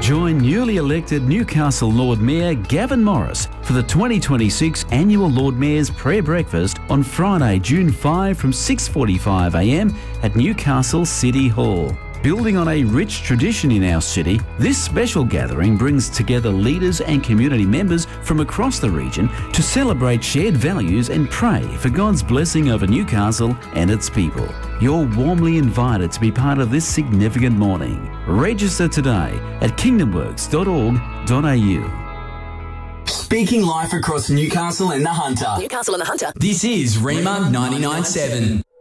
Join newly elected Newcastle Lord Mayor Gavin Morris for the 2026 annual Lord Mayor's Prayer Breakfast on Friday, June 5 from 6:45am at Newcastle City Hall. Building on a rich tradition in our city, this special gathering brings together leaders and community members from across the region to celebrate shared values and pray for God's blessing over Newcastle and its people. You're warmly invited to be part of this significant morning. Register today at kingdomworks.org.au. Speaking life across Newcastle and the Hunter. Newcastle and the Hunter. This is Rema 99.7.